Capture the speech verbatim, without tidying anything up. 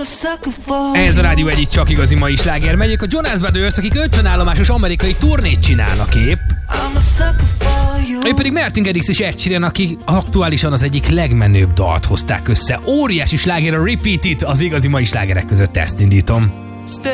Ez a Rádió egy csak igazi mai sláger. Megyek a Jonas Brothers, akik ötven állomásos amerikai turnét csinálnak épp. Ő pedig Martin Garrix és Ed Sheeran, aki aktuálisan az egyik legmenőbb dalt hozták össze. Óriási sláger a Repeat It, az igazi mai slágerek között ezt indítom.